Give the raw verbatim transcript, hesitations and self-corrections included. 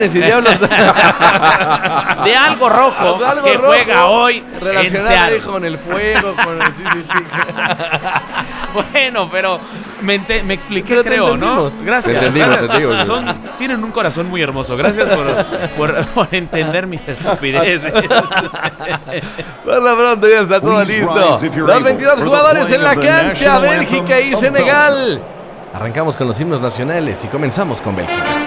y diablos. De algo rojo De algo que rojo, juega hoy en relacionado Seattle. ahí con el fuego, con el sí, sí, sí. Bueno, pero me, ente- me expliqué, Pero te creo, ¿no? entendimos. Gracias. Te entendimos, gracias. te digo, sí. Son, tienen un corazón muy hermoso. Gracias por, por, por entender mis estupideces. Por lo pronto ya está todo Please listo. rise if you're Los able veintidós for the jugadores playing en la of the cancha, national Bélgica anthem y of Senegal. Arrancamos con los himnos nacionales y comenzamos con Bélgica.